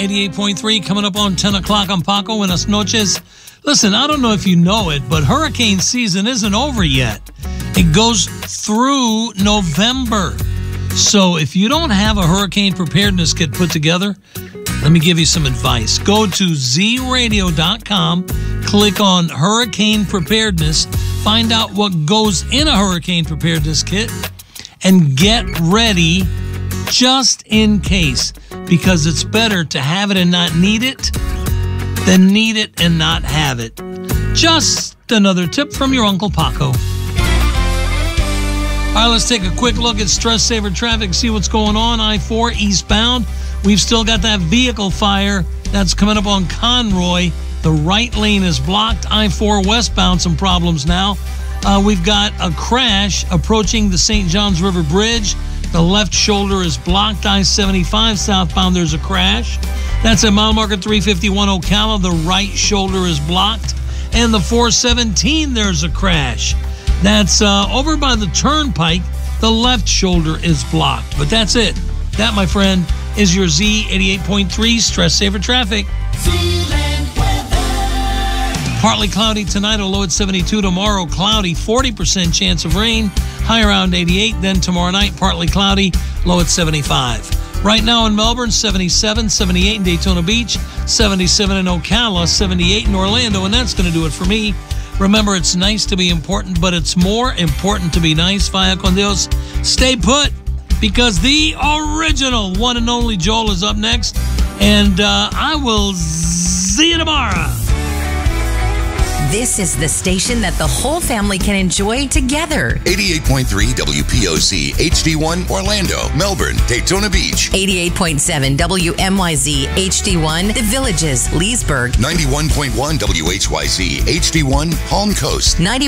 88.3 coming up on 10 o'clock on Paco. Buenas noches. Listen, I don't know if you know it, but hurricane season isn't over yet. It goes through November. So if you don't have a hurricane preparedness kit put together, let me give you some advice. Go to zradio.com, click on hurricane preparedness, find out what goes in a hurricane preparedness kit, and get ready just in case, because it's better to have it and not need it than need it and not have it. Just another tip from your Uncle Paco. All right, let's take a quick look at Stress Saver traffic, see what's going on. I-4 eastbound. We've still got that vehicle fire that's coming up on Conroy. The right lane is blocked. I-4 westbound, some problems now. We've got a crash approaching the St. Johns River Bridge. The left shoulder is blocked. I-75 southbound, there's a crash. That's at mile marker 351 Ocala. The right shoulder is blocked. And the 417, there's a crash. That's over by the turnpike. The left shoulder is blocked. But that's it. That, my friend, is your Z88.3 Stress Saver traffic. Partly cloudy tonight, a low at 72. Tomorrow, cloudy, 40% chance of rain, high around 88. Then tomorrow night, partly cloudy, low at 75. Right now in Melbourne, 77, 78 in Daytona Beach, 77 in Ocala, 78 in Orlando, and that's going to do it for me. Remember, it's nice to be important, but it's more important to be nice. Vaya con Dios. Stay put, because the original one and only Joel is up next, and I will see you tomorrow. This is the station that the whole family can enjoy together. 88.3 WPOC, HD1, Orlando, Melbourne, Daytona Beach. 88.7 WMYZ, HD1, The Villages, Leesburg. 91.1 WHYZ, HD1, Palm Coast. 91